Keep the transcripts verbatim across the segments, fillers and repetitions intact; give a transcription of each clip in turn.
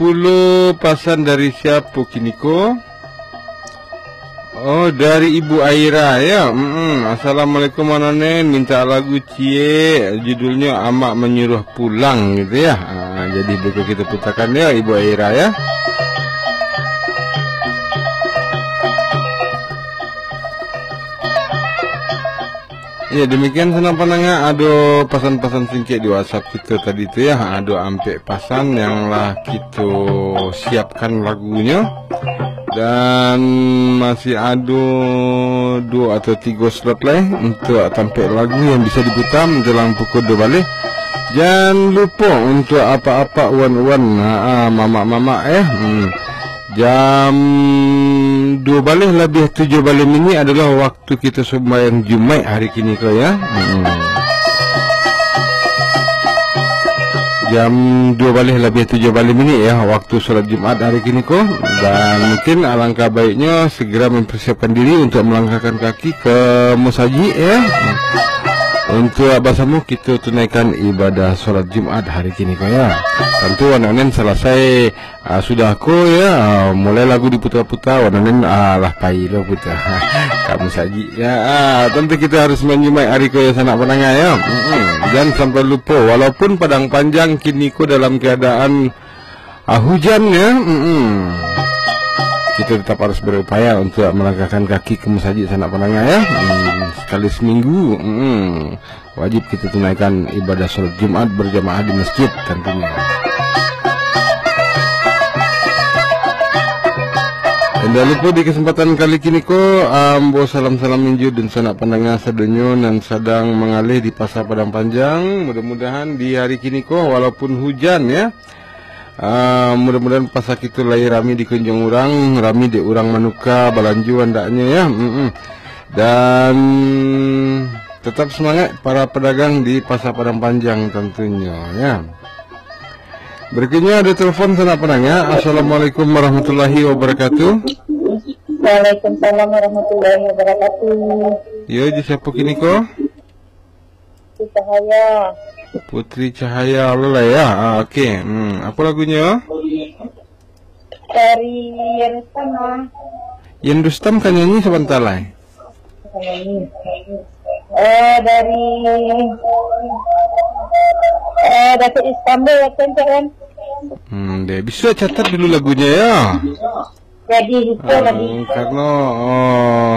sepuluh pasan dari siapa kiniko? Oh, dari Ibu Aira ya. Mm-mm. Assalamualaikum Anonen, minta lagu Cie, judulnya Amak Menyuruh Pulang gitu ya. Ah, jadi buku kita putarkan ya Ibu Aira ya. Ya demikian senang pandangan, ada pesan-pesan singkat di WhatsApp kita tadi itu ya, ada ampe pasan yang lah kita siapkan lagunya, dan masih ada dua atau tiga slot lah untuk tampil lagu yang bisa diputar menjelang pukul dua balik. Jangan lupa untuk apa-apa uan-uan, mama-mama eh. Hmm. Jam dua balik lebih tujuh balik ini adalah waktu kita sembahyang Jumat hari kini kau ya. Hmm. Jam dua balik lebih tujuh balik ini ya waktu sholat Jumat hari kini kau, dan mungkin alangkah baiknya segera mempersiapkan diri untuk melangkahkan kaki ke musajid ya. Hmm. Untuk abasamu kita tunaikan ibadah sholat Jumat hari kini kau ya. Tentu wananen selesai uh, sudah aku ya, uh, mulai lagu diputar-putar wananen uh, lah pai lo putar kamu saji ya. Uh, tentu kita harus menyimai hari kau ya sanak penangah ya. Mm-hmm. Jangan sampai lupa walaupun padang panjang kini kau dalam keadaan uh, hujan ya. Mm-hmm. Kita tetap harus berupaya untuk melangkahkan kaki ke masjid sanak penangah ya. Hmm, sekali seminggu hmm, wajib kita tunaikan ibadah sholat Jumat berjamaah di masjid tentunya. Dan jangan lupa di kesempatan kali kini ko ambo salam-salam minju dan sanak pendengar sedunia dan sedang mengalih di pasar Padang Panjang. Mudah-mudahan di hari kini ko walaupun hujan ya, Uh, mudah-mudahan pasar kita lahir rami di kunjung orang, rami di orang manuka balanju andaknya ya. Mm-mm. Dan tetap semangat para pedagang di pasar Padang Panjang tentunya ya. Berikutnya ada telepon sanak penanya. Assalamualaikum warahmatullahi wabarakatuh. Waalaikumsalam warahmatullahi wabarakatuh. Yo, di siapa kini ko? Cahaya. Putri Cahaya Allah ya. Ah, oke. Okay. Hmm, apa lagunya? Dari Rustam. Yang Rustam kan nyanyi sebentar lah. Eh dari eh dari Istanbul kan kan? Hmm, deh bisa catat dulu lagunya ya. Jadi itu ah, tadi. Karena oh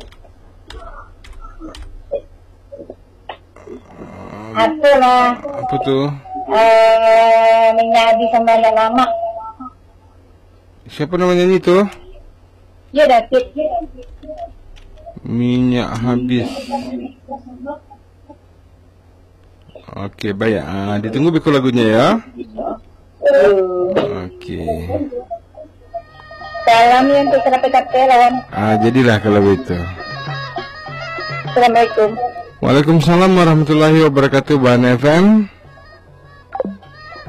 Apa lah? apa tuh? Eh, menyabi sama lama. Siapa namanya itu? Ya David. Minyak habis. Oke, baik. Ah, ditunggu biku lagunya ya. Oke. Salam yang untuk kerabat-kerabat. Ah, jadilah kalau begitu. Assalamualaikum. Waalaikumsalam warahmatullahi wabarakatuh. Bahan F M.